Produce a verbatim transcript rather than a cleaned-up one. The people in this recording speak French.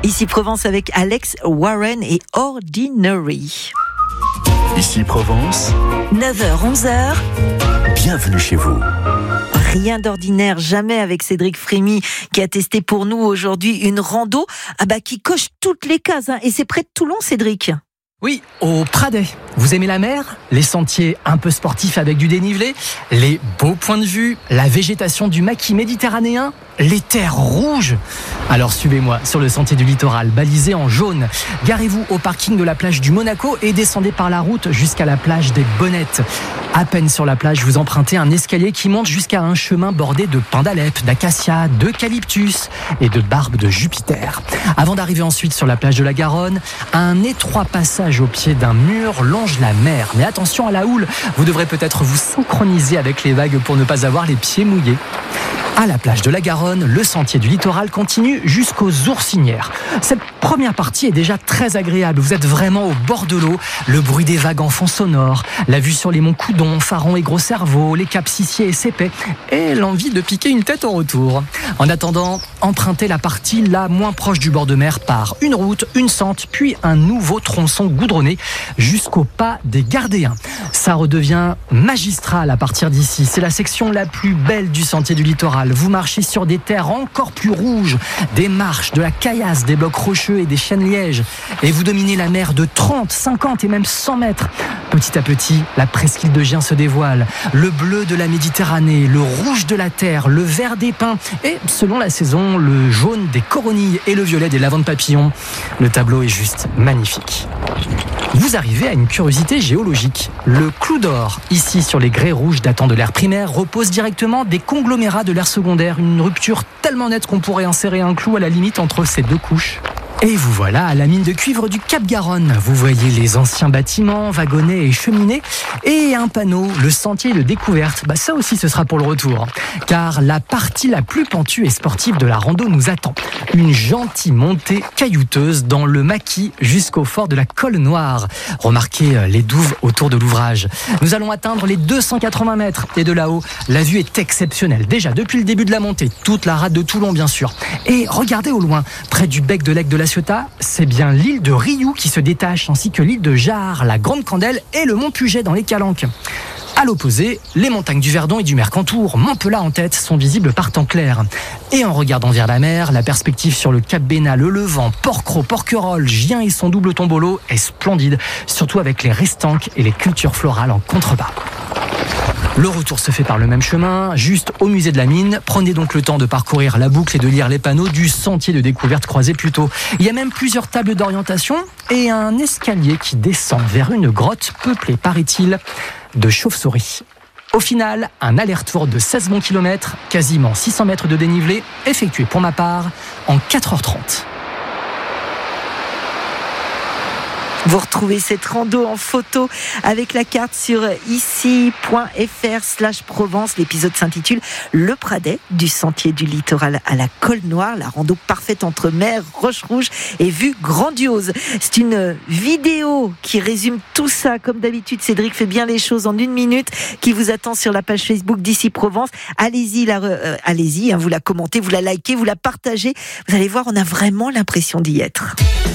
Ici Provence avec Alex Warren et Ordinary. Ici Provence, neuf heures onze heures. Bienvenue chez vous. Rien d'ordinaire, jamais avec Cédric Frémy qui a testé pour nous aujourd'hui une rando ah bah, qui coche toutes les cases. Hein. Et c'est près de Toulon, Cédric. Oui, au Pradet. Vous aimez la mer, les sentiers un peu sportifs avec du dénivelé, les beaux points de vue, la végétation du maquis méditerranéen, les terres rouges. Alors suivez-moi sur le sentier du littoral, balisé en jaune. Garez-vous au parking de la plage du Monaco et descendez par la route jusqu'à la plage des Bonnettes. À peine sur la plage, vous empruntez un escalier qui monte jusqu'à un chemin bordé de pins d'Alep, d'acacia, d'eucalyptus et de barbe de Jupiter. Avant d'arriver ensuite sur la plage de la Garonne, un étroit passage au pied d'un mur longe la mer. Mais attention à la houle, vous devrez peut-être vous synchroniser avec les vagues pour ne pas avoir les pieds mouillés. À la plage de la Garonne, le sentier du littoral continue jusqu'aux Ourcinières. Cette première partie est déjà très agréable. Vous êtes vraiment au bord de l'eau. Le bruit des vagues en fond sonore, la vue sur les monts Coudon, Faron et Gros-Cerveau, les caps Sissier et Sépais, et l'envie de piquer une tête au retour. En attendant, empruntez la partie la moins proche du bord de mer par une route, une sente, puis un nouveau tronçon goudronné jusqu'au pas des Gardéens. Ça redevient magistral à partir d'ici. C'est la section la plus belle du sentier du littoral. Vous marchez sur des terres encore plus rouges, des marches, de la caillasse, des blocs rocheux et des chênes lièges. Et vous dominez la mer de trente, cinquante et même cent mètres. Petit à petit, la presqu'île de Gien se dévoile. Le bleu de la Méditerranée, le rouge de la terre, le vert des pins et, selon la saison, le jaune des coronilles et le violet des lavandes papillons. Le tableau est juste magnifique. Vous arrivez à une curiosité géologique. Le clou d'or, ici sur les grès rouges datant de l'ère primaire, repose directement des conglomérats de l'ère secondaire. Une rupture tellement nette qu'on pourrait insérer un clou à la limite entre ces deux couches. Et vous voilà à la mine de cuivre du Cap Garonne. Vous voyez les anciens bâtiments, wagonnets et cheminées. Et un panneau, le sentier de découverte. Bah ça aussi, ce sera pour le retour. Car la partie la plus pentue et sportive de la rando nous attend. Une gentille montée caillouteuse dans le maquis jusqu'au fort de la Colle Noire. Remarquez les douves autour de l'ouvrage. Nous allons atteindre les deux cent quatre-vingts mètres. Et de là-haut, la vue est exceptionnelle. Déjà, depuis le début de la montée, toute la rade de Toulon, bien sûr. Et regardez au loin, près du bec de l'Aigle de la Ciotat, c'est bien l'île de Riou qui se détache, ainsi que l'île de Jarre, la Grande Candelle et le mont Puget dans les Calanques. À l'opposé, les montagnes du Verdon et du Mercantour, Montpelat en tête, sont visibles par temps clair. Et en regardant vers la mer, la perspective sur le Cap Bénat, le Levant, Porquerolles, Porquerolles, Gien et son double tombolo est splendide, surtout avec les restanques et les cultures florales en contrebas. Le retour se fait par le même chemin, juste au musée de la mine. Prenez donc le temps de parcourir la boucle et de lire les panneaux du sentier de découverte croisé plus tôt. Il y a même plusieurs tables d'orientation et un escalier qui descend vers une grotte peuplée, paraît-il, de chauves-souris. Au final, un aller-retour de seize bons kilomètres, quasiment six cents mètres de dénivelé, effectué pour ma part en quatre heures trente. Vous retrouvez cette rando en photo avec la carte sur ici.fr slash Provence. L'épisode s'intitule Le Pradet, du sentier du littoral à la Colle Noire. La rando parfaite entre mer, roche rouge et vue grandiose. C'est une vidéo qui résume tout ça. Comme d'habitude, Cédric fait bien les choses en une minute, qui vous attend sur la page Facebook d'Ici Provence. Allez-y, la, euh, allez-y, hein, vous la commentez, vous la likez, vous la partagez. Vous allez voir, on a vraiment l'impression d'y être.